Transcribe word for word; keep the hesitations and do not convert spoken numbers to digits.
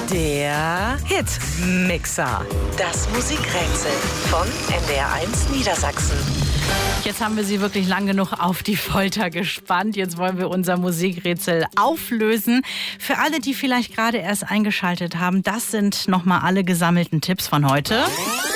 Der Hitmixer. Das Musikrätsel von N D R eins Niedersachsen. Jetzt haben wir Sie wirklich lang genug auf die Folter gespannt. Jetzt wollen wir unser Musikrätsel auflösen. Für alle, die vielleicht gerade erst eingeschaltet haben, das sind nochmal alle gesammelten Tipps von heute.